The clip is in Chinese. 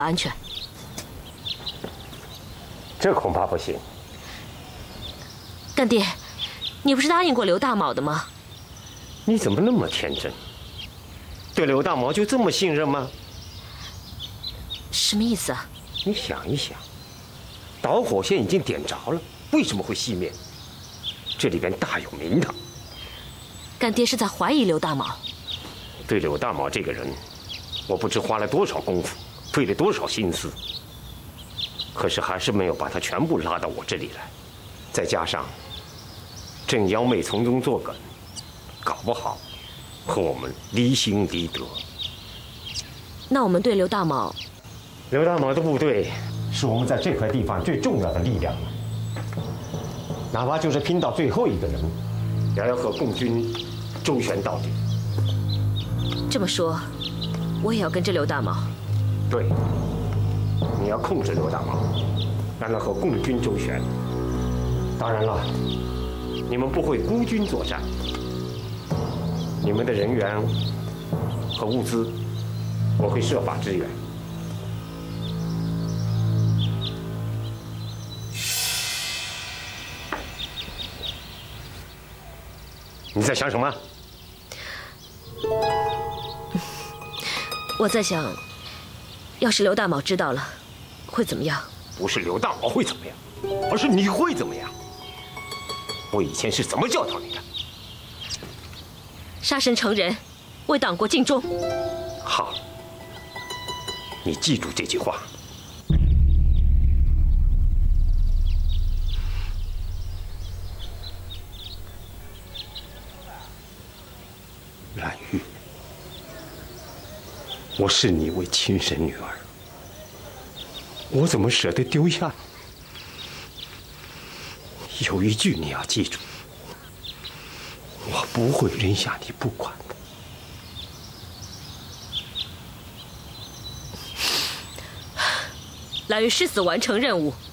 安全。 这恐怕不行。 干爹，你不是答应过刘大卯的吗？ 你怎么那么天真？对刘大毛就这么信任吗？ 什么意思啊？ 你想一想，导火线已经点着了，为什么会熄灭？这里边大有名堂。 干爹是在怀疑刘大卯。 对刘大毛这个人，我不知花了多少功夫，费了多少心思，可是还是没有把他全部拉到我这里来。再加上郑幺妹从中作梗，搞不好和我们离心离德。 那我们对刘大卯的部队是我们在这块地方最重要的力量了，哪怕就是拼到最后一个人，也要和共军周旋到底。 这么说，我也要跟着刘大卯。 对，你要控制刘大毛，让他和共军周旋。当然了，你们不会孤军作战，你们的人员和物资，我会设法支援。你在想什么？ 我在想，要是刘大卯知道了，会怎么样？ 不是刘大毛会怎么样，而是你会怎么样。我以前是怎么教导你的？ 杀身成仁，为党国尽忠。 好，你记住这句话。蓝玉，我视你为亲生女儿，我怎么舍得丢下你？有一句你要记住，我不会扔下你不管的。 蓝玉誓死完成任务，